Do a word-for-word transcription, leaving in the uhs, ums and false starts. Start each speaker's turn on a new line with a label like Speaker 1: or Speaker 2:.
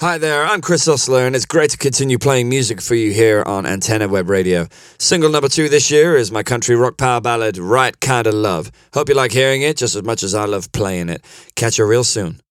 Speaker 1: Hi there, I'm Chris Usler, and it's great to continue playing music for you here on Antenna Web Radio. Single number two this year is my country rock power ballad, Right Kinda Love. Hope you like hearing it just as much as I love playing it. Catch you real soon.